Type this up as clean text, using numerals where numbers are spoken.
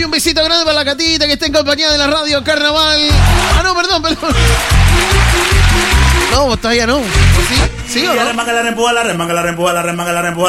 Y un besito grande para la Catita que está en compañía de la radio Carnaval. Ah, no, perdón. No, todavía no. ¿Sí? ¿Sí o no? La remanga, la rempuja, la remanga, la rempuja, la remanga, la rempuja.